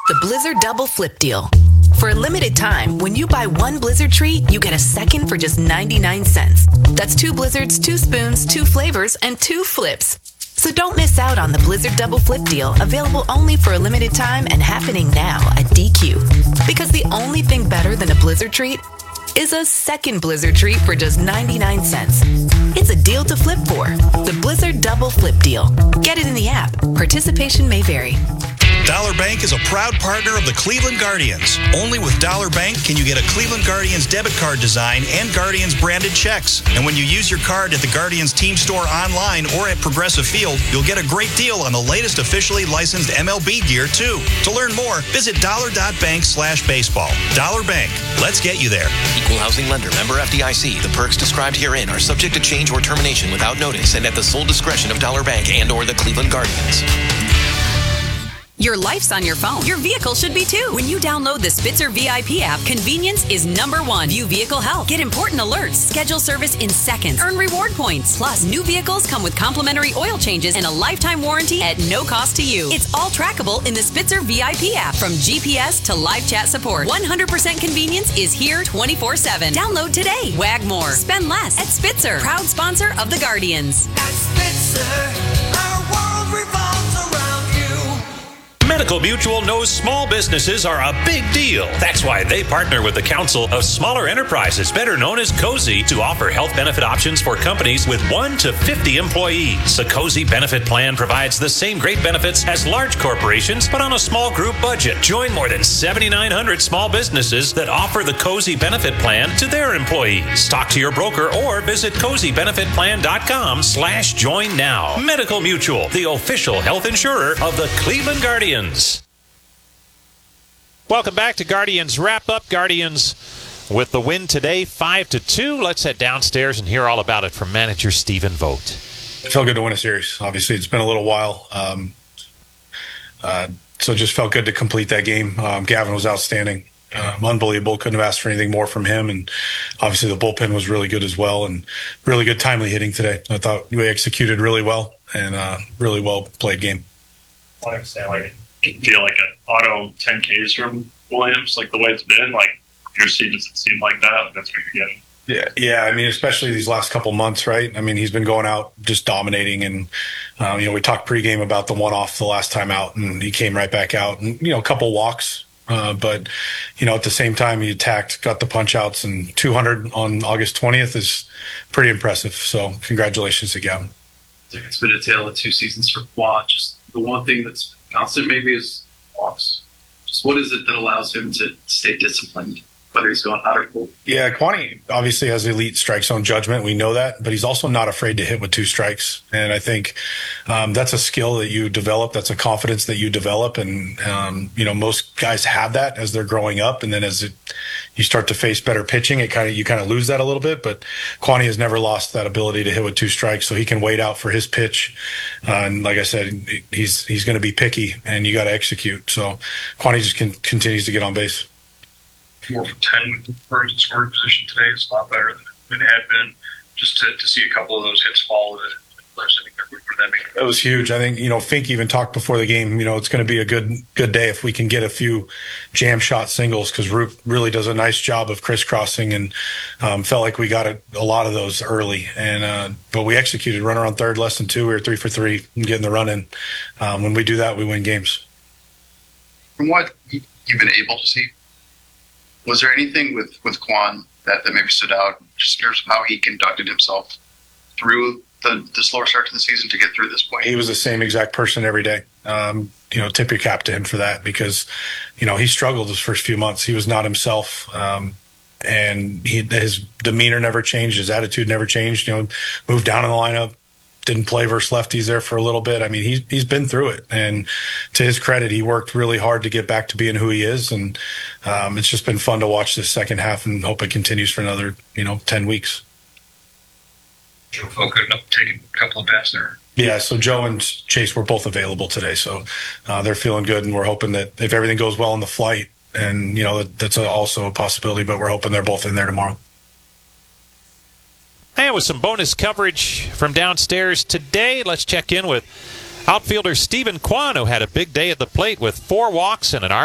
The Blizzard Double Flip Deal. For a limited time, when you buy one Blizzard treat, you get a second for just 99 cents. That's 2 Blizzards, 2 spoons, 2 flavors, and 2 flips. So don't miss out on the Blizzard Double Flip Deal, available only for a limited time and happening now at DQ. Because the only thing better than a Blizzard treat is a second Blizzard treat for just 99 cents. It's a deal to flip for. The Blizzard Double Flip Deal. Get it in the app. Participation may vary. Dollar Bank is a proud partner of the Cleveland Guardians. Only with Dollar Bank can you get a Cleveland Guardians debit card design and Guardians branded checks. And when you use your card at the Guardians team store online or at Progressive Field, you'll get a great deal on the latest officially licensed MLB gear, too. To learn more, visit dollar.bank/baseball. Dollar Bank. Let's get you there. Equal housing lender. Member FDIC. The perks described herein are subject to change or termination without notice and at the sole discretion of Dollar Bank and or the Cleveland Guardians. Your life's on your phone. Your vehicle should be too. When you download the Spitzer VIP app, convenience is #1. View vehicle health. Get important alerts. Schedule service in seconds. Earn reward points. Plus, new vehicles come with complimentary oil changes and a lifetime warranty at no cost to you. It's all trackable in the Spitzer VIP app. From GPS to live chat support, 100% convenience is here 24/7. Download today. Wag more. Spend less at Spitzer. Proud sponsor of the Guardians. At Spitzer, our world revolves around you. Medical Mutual knows small businesses are a big deal. That's why they partner with the Council of Smaller Enterprises, better known as COSI, to offer health benefit options for companies with 1 to 50 employees. The COSI benefit plan provides the same great benefits as large corporations, but on a small group budget. Join more than 7,900 small businesses that offer the COSI benefit plan to their employees. Talk to your broker or visit COSIbenefitplan.com/join now. Medical Mutual, the official health insurer of the Cleveland Guardians. Welcome back to Guardians Wrap-Up. Guardians with the win today, 5-2. Let's head downstairs and hear all about it from manager Stephen Vogt. It felt good to win a series. Obviously, it's been a little while. So it just felt good to complete that game. Gavin was outstanding. Unbelievable. Couldn't have asked for anything more from him. And obviously the bullpen was really good as well, and really good timely hitting today. I thought we executed really well and really well played game. I understand, you feel like an auto 10Ks from Williams, like the way it's been, like your seat doesn't seem like that. That's what you're getting. Yeah. I mean, especially these last couple months, right? I mean, he's been going out just dominating, and we talked pregame about the one-off the last time out, and he came right back out, and a couple walks, but at the same time he attacked, got the punch outs, and 200 on August 20th is pretty impressive. So congratulations to Gavin. It's been a tale of 2 seasons for Quan. Just the one thing that's constant maybe is walks. Just what is it that allows him to stay disciplined, whether he's going hot or cold? Yeah, Kwani obviously has elite strike zone judgment. We know that, but he's also not afraid to hit with 2 strikes. And I think that's a skill that you develop. That's a confidence that you develop. And, most guys have that as they're growing up. And then as you start to face better pitching, you kind of lose that a little bit. But Kwani has never lost that ability to hit with 2 strikes, so he can wait out for his pitch. And like I said, he's going to be picky, and you got to execute. So Kwani just continues to get on base. 4 for 10 with the birds in scoring position today is a lot better than it had been. Just to see a couple of those hits fall, I think they're good for them. It was huge. I think, Fink even talked before the game, it's going to be a good day if we can get a few jam shot singles, because Roop really does a nice job of crisscrossing, and felt like we got a lot of those early. And but we executed. Runner on third, less than 2. We were 3 for 3 and getting the run in. When we do that, we win games. From what you've been able to see, was there anything with Quan that maybe stood out, just in terms of how he conducted himself through the slower start to the season to get through this point? He was the same exact person every day. Tip your cap to him for that, because, he struggled his first few months. He was not himself. And his demeanor never changed. His attitude never changed. Moved down in the lineup, didn't play versus lefties there for a little bit. I mean, he's been through it. And to his credit, he worked really hard to get back to being who he is. And it's just been fun to watch this second half, and hope it continues for another, 10 weeks. Joe felt good enough taking a couple of bats there. Yeah, so Joe and Chase were both available today. So they're feeling good, and we're hoping that if everything goes well in the flight, and, that's also a possibility, but we're hoping they're both in there tomorrow. And with some bonus coverage from downstairs today, let's check in with outfielder Stephen Quan, who had a big day at the plate with 4 walks and an